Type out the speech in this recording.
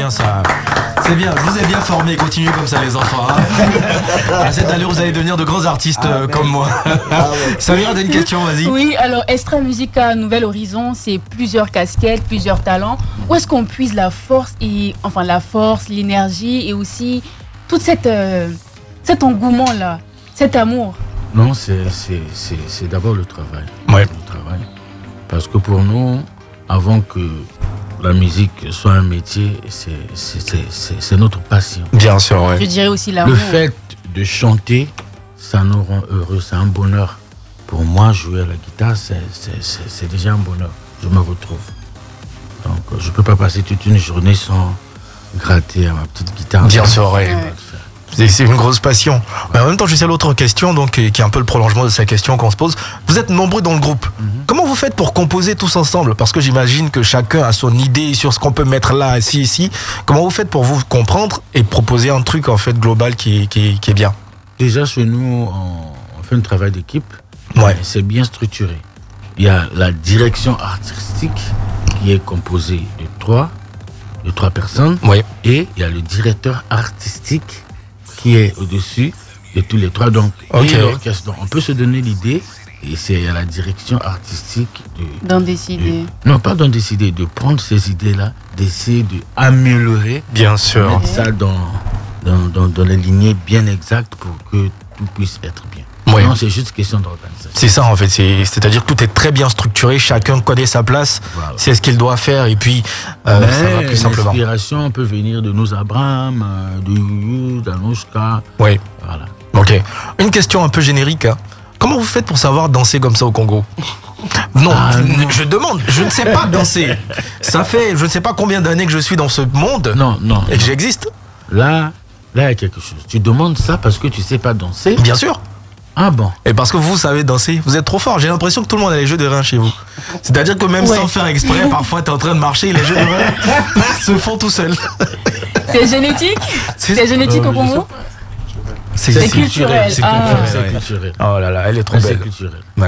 bien ça. C'est bien, je vous ai bien formé, continuez comme ça les enfants. À cette allure, vous allez devenir de grands artistes comme moi. Samira, t'as une question, vas-y. Oui, alors Extra Musica Nouvel Horizon, c'est plusieurs casquettes, plusieurs talents. Où est-ce qu'on puise la force, l'énergie et aussi tout cet engouement-là, cet amour? Non, c'est d'abord le travail. Ouais. Le travail. Parce que pour nous, avant que la musique soit un métier, c'est notre passion. Bien sûr, ouais. Je dirais aussi l'amour. Le fait de chanter, ça nous rend heureux, c'est un bonheur. Pour moi, jouer à la guitare, c'est déjà un bonheur. Je me retrouve. Donc, je ne peux pas passer toute une journée sans gratter à ma petite guitare. Bien sûr, ouais. Ouais. C'est une grosse passion. Mais en même temps, je sais l'autre question, donc, qui est un peu le prolongement de sa question qu'on se pose. Vous êtes nombreux dans le groupe. Comment vous faites pour composer tous ensemble? Parce que j'imagine que chacun a son idée sur ce qu'on peut mettre là, ici. Comment vous faites pour vous comprendre et proposer un truc en fait global qui est bien? Déjà, chez nous, on fait un travail d'équipe. Ouais. C'est bien structuré. Il y a la direction artistique qui est composée de trois personnes. Ouais. Et il y a le directeur artistique qui est au-dessus de tous les trois. Donc, Ok. et l'orchestre. Donc, on peut se donner l'idée, et c'est à la direction artistique D'en décider. non, pas d'en décider, de prendre ces idées-là, d'essayer d'améliorer, Bien sûr. mettre ça dans les lignées bien exactes pour que tout puisse être bien. Ouais. Non, c'est juste question d'organisation. C'est ça en fait, c'est-à-dire que tout est très bien structuré, chacun connaît sa place, Voilà. c'est ce qu'il doit faire et puis ça va plus simplement. L'inspiration peut venir de nos Abraham, de Youyou, d'Anouchka. Oui, Voilà. ok. Une question un peu générique. Hein. Comment vous faites pour savoir danser comme ça au Congo? Non, je demande, je ne sais pas danser. Ça fait je ne sais pas combien d'années que je suis dans ce monde Non. et que j'existe. Là, il y a quelque chose. Tu demandes ça parce que tu sais pas danser. Bien sûr. Ah bon. Et parce que vous savez danser, vous êtes trop fort. J'ai l'impression que tout le monde a les jeux de reins chez vous. C'est-à-dire que même sans faire exprès, parfois tu es en train de marcher, les jeux de reins se font tout seuls. C'est génétique? C'est génétique au Congo? C'est culturel. C'est Ah. culturel. Oh là là, elle est trop C'est belle. culturel. Ouais.